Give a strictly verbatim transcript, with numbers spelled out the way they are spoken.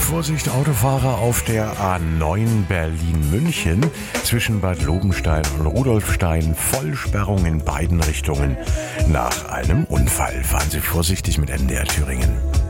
Vorsicht, Autofahrer auf der A neun Berlin-München zwischen Bad Lobenstein und Rudolfstein. Vollsperrung in beiden Richtungen nach einem Unfall. Fahren Sie vorsichtig mit M D R Thüringen.